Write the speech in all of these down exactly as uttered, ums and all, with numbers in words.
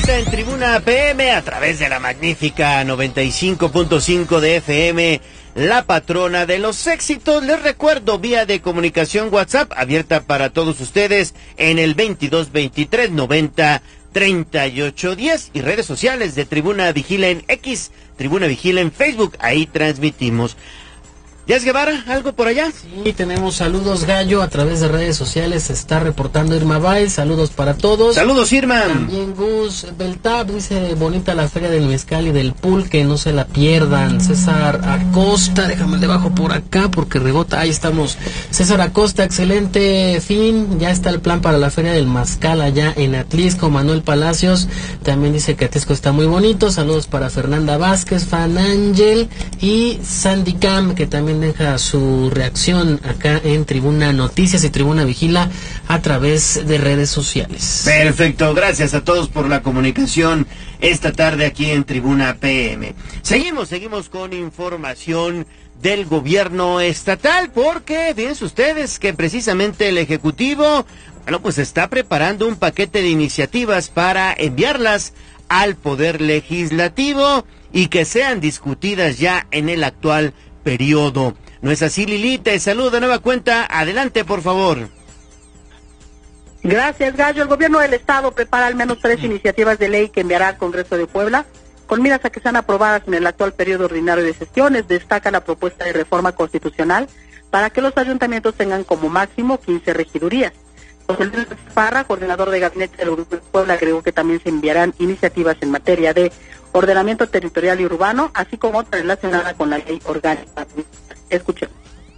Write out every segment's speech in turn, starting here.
vuelta en Tribuna P M a través de la magnífica noventa y cinco punto cinco de F M, la patrona de los éxitos. Les recuerdo, vía de comunicación WhatsApp abierta para todos ustedes en el veintidós veintitrés noventa treinta y ocho diez, y redes sociales de Tribuna Vigila en X, Tribuna Vigila en Facebook, ahí transmitimos. Díaz Guevara, ¿algo por allá? Sí, tenemos saludos, Gallo, a través de redes sociales se está reportando Irma Baez, saludos para todos. Saludos, Irma. También Gus Beltab dice, bonita la feria del mezcal y del pulque, no se la pierdan. César Acosta, déjame el debajo por acá porque rebota, ahí estamos. César Acosta, excelente fin, ya está el plan para la feria del mezcal allá en Atlisco. Manuel Palacios también dice que Atlisco está muy bonito, saludos para Fernanda Vázquez, Fan Ángel y Sandy Cam, que también deja su reacción acá en Tribuna Noticias y Tribuna Vigila a través de redes sociales. Perfecto, gracias a todos por la comunicación esta tarde aquí en Tribuna P M. Seguimos, seguimos con información del gobierno estatal, porque fíjense ustedes que precisamente el Ejecutivo, bueno, pues está preparando un paquete de iniciativas para enviarlas al Poder Legislativo y que sean discutidas ya en el actual periodo. ¿No es así, Lili? Te saludo de nueva cuenta. Adelante, por favor. Gracias, Gallo. El gobierno del estado prepara al menos tres iniciativas de ley que enviará al Congreso de Puebla, con miras a que sean aprobadas en el actual periodo ordinario de sesiones. Destaca la propuesta de reforma constitucional para que los ayuntamientos tengan como máximo quince regidurías. José Luis Parra, coordinador de gabinete del Grupo de Puebla, agregó que también se enviarán iniciativas en materia de ordenamiento territorial y urbano, así como otra relacionada con la ley orgánica. Escuchemos.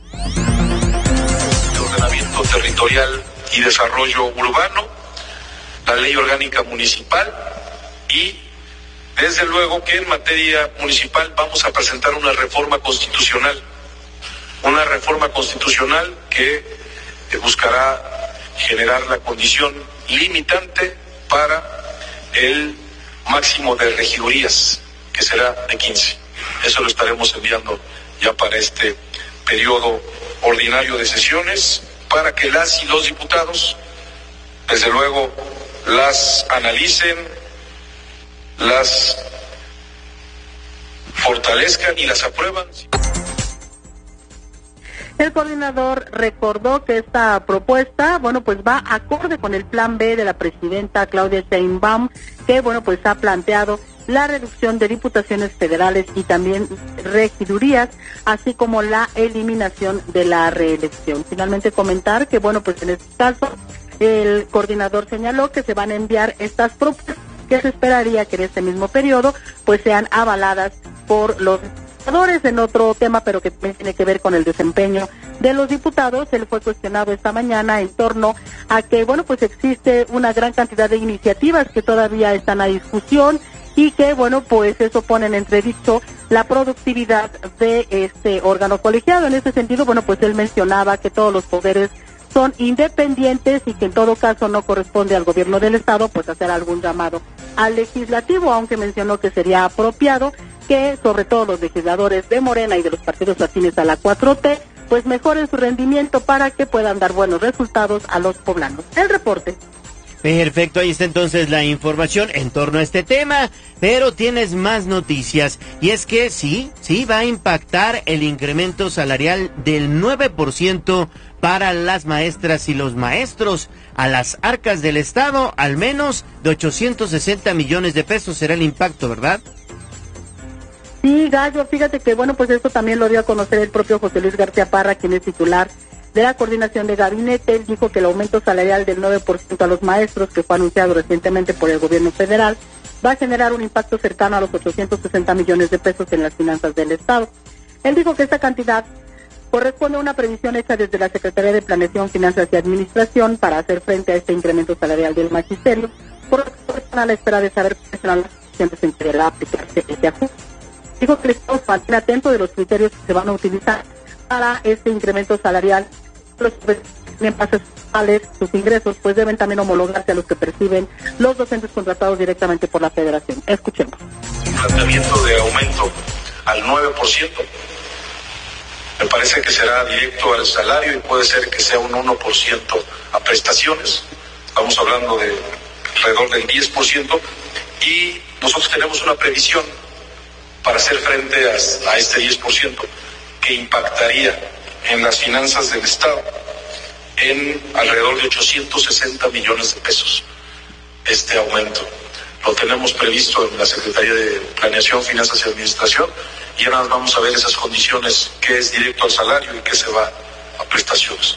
Ordenamiento territorial y desarrollo urbano, la ley orgánica municipal y desde luego que en materia municipal vamos a presentar una reforma constitucional, una reforma constitucional que buscará generar la condición limitante para el máximo de regidurías, que será de quince. Eso lo estaremos enviando ya para este periodo ordinario de sesiones, para que las y los diputados, desde luego, las analicen, las fortalezcan y las aprueban. El coordinador recordó que esta propuesta, bueno, pues va acorde con el plan B de la presidenta Claudia Sheinbaum, que, bueno, pues ha planteado la reducción de diputaciones federales y también regidurías, así como la eliminación de la reelección. Finalmente comentar que, bueno, pues en este caso, el coordinador señaló que se van a enviar estas propuestas que se esperaría que en este mismo periodo, pues sean avaladas por los diputadores. En otro tema, pero que también tiene que ver con el desempeño de los diputados, él fue cuestionado esta mañana en torno a que, bueno, pues existe una gran cantidad de iniciativas que todavía están a discusión y que, bueno, pues eso pone en entredicho la productividad de este órgano colegiado. En ese sentido, bueno, pues él mencionaba que todos los poderes son independientes y que en todo caso no corresponde al gobierno del estado pues hacer algún llamado al legislativo, aunque mencionó que sería apropiado que sobre todo los legisladores de Morena y de los partidos afines a la cuatro T pues mejoren su rendimiento para que puedan dar buenos resultados a los poblanos. El reporte. Perfecto, ahí está entonces la información en torno a este tema, pero tienes más noticias, y es que sí, sí va a impactar el incremento salarial del nueve por ciento para las maestras y los maestros. A las arcas del estado, al menos de ochocientos sesenta millones de pesos será el impacto, ¿verdad? Sí, Gallo, fíjate que, bueno, pues esto también lo dio a conocer el propio José Luis García Parra, quien es titular de la coordinación de gabinete. Él dijo que el aumento salarial del nueve por ciento a los maestros, que fue anunciado recientemente por el gobierno federal, va a generar un impacto cercano a los ochocientos sesenta millones de pesos en las finanzas del estado. Él dijo que esta cantidad corresponde a una previsión hecha desde la Secretaría de Planeación, Finanzas y Administración para hacer frente a este incremento salarial del magisterio, por lo que están a la espera de saber cuáles serán las opciones en que deberá aplicarse este ajuste. Dijo que el Estado se mantiene atento de los criterios que se van a utilizar para este incremento salarial. Los en bases totales, sus ingresos pues deben también homologarse a los que perciben los docentes contratados directamente por la Federación. Escuchemos. Un planteamiento de aumento al nueve por ciento me parece que será directo al salario y puede ser que sea un uno por ciento a prestaciones. Estamos hablando de alrededor del diez por ciento y nosotros tenemos una previsión para hacer frente a, a este diez por ciento que impactaría en las finanzas del Estado en alrededor de ochocientos sesenta millones de pesos. Este aumento lo tenemos previsto en la Secretaría de Planeación, Finanzas y Administración, y ahora vamos a ver esas condiciones, qué es directo al salario y qué se va a prestaciones.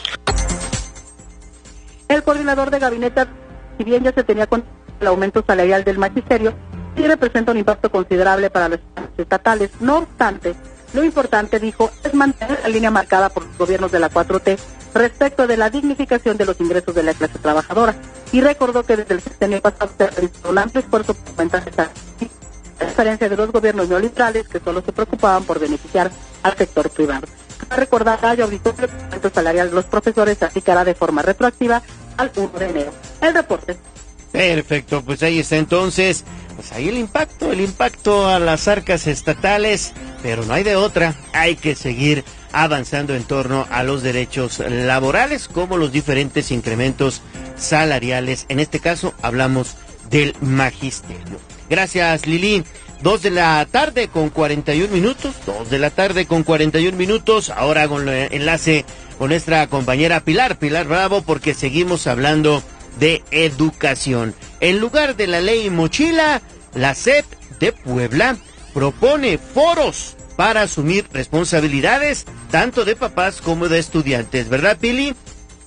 El coordinador de gabinete, si bien ya se tenía con el aumento salarial del magisterio, sí representa un impacto considerable para los estatales. No obstante, lo importante, dijo, es mantener la línea marcada por los gobiernos de la cuatro T respecto de la dignificación de los ingresos de la clase trabajadora, y recordó que desde el sexenio pasado se realizó un amplio esfuerzo por aumentar esta, a diferencia de los gobiernos neoliberales que solo se preocupaban por beneficiar al sector privado. Para recordar, el auditorio, el aumento salarial de los profesores se aplicará de forma retroactiva al primero de enero. El reporte. Perfecto, pues ahí está entonces, pues ahí el impacto, el impacto a las arcas estatales, pero no hay de otra, hay que seguir avanzando en torno a los derechos laborales, como los diferentes incrementos salariales. En este caso hablamos del magisterio. Gracias, Lili. Dos de la tarde con cuarenta y un minutos, dos de la tarde con cuarenta y un minutos. Ahora hago el enlace con nuestra compañera Pilar, Pilar Bravo, porque seguimos hablando de educación. En lugar de la ley mochila, la S E P de Puebla propone foros para asumir responsabilidades tanto de papás como de estudiantes, ¿verdad, Pili?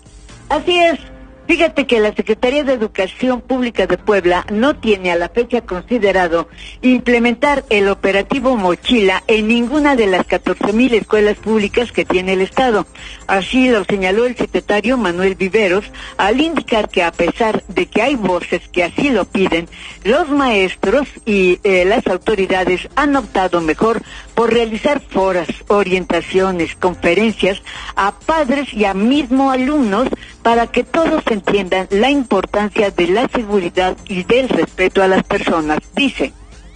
Así es. Fíjate que la Secretaría de Educación Pública de Puebla no tiene a la fecha considerado implementar el operativo Mochila en ninguna de las catorce mil escuelas públicas que tiene el Estado. Así lo señaló el secretario Manuel Viveros al indicar que a pesar de que hay voces que así lo piden, los maestros y eh, las autoridades han optado mejor por realizar foras, orientaciones, conferencias a padres y a mismo alumnos para que todos entiendan la importancia de la seguridad y del respeto a las personas, dice.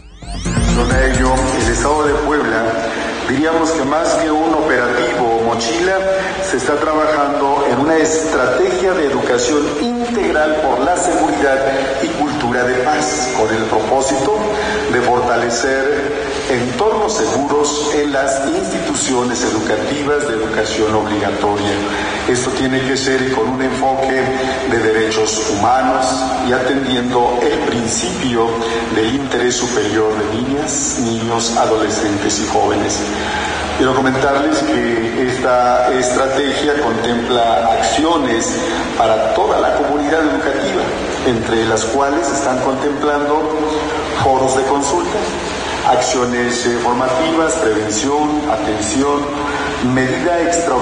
Con ello, el Estado de Puebla, diríamos que más que un operativo o mochila, se está trabajando en una estrategia de educación integral por la seguridad y cultura de paz, con el propósito de fortalecer entornos seguros en las instituciones educativas de educación obligatoria. Esto tiene que ser con un enfoque de derechos humanos y atendiendo el principio del interés superior de niñas, niños, adolescentes y jóvenes. Quiero comentarles que esta estrategia contempla acciones para toda la comunidad educativa, entre las cuales están contemplando foros de consulta, acciones eh, formativas, prevención, atención, medida extraordinaria